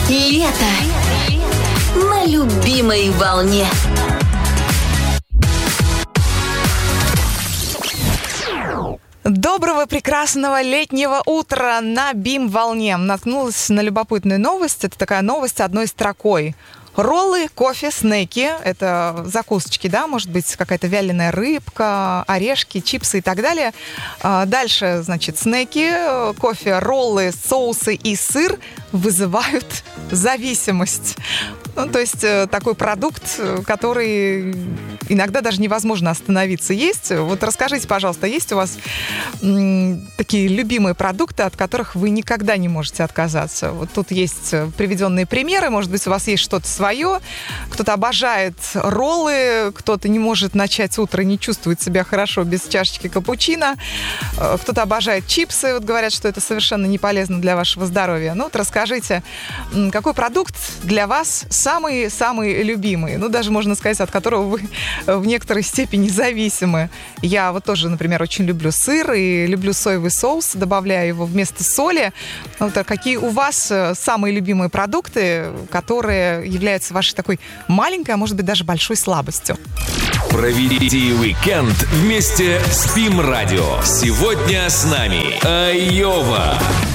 Лето на любимой волне. Доброго, прекрасного летнего утра на БИМ-волне. Наткнулась на любопытную новость. Это такая новость одной строкой. Роллы, кофе, снеки – это закусочки, да, может быть, какая-то вяленая рыбка, орешки, чипсы и так далее. Дальше, значит, снеки, кофе, роллы, соусы и сыр вызывают зависимость. Ну, то есть такой продукт, который иногда даже невозможно остановиться есть. Вот расскажите, пожалуйста, есть у вас такие любимые продукты, от которых вы никогда не можете отказаться? Вот тут есть приведенные примеры, может быть, у вас есть что-то свое. Кто-то обожает роллы, кто-то не может начать утро и не чувствует себя хорошо без чашечки капучино. Кто-то обожает чипсы, вот говорят, что это совершенно не полезно для вашего здоровья. Ну вот расскажите, какой продукт для вас самый любимый? Ну даже можно сказать, от которого вы в некоторой степени зависимы. Я вот тоже, например, очень люблю сыр и люблю соевый соус, добавляю его вместо соли. Вот, а какие у вас самые любимые продукты, которые являются вашей такой маленькой, а может быть даже большой слабостью? Проведите уикенд вместе с БИМ-радио. Сегодня с нами Айова.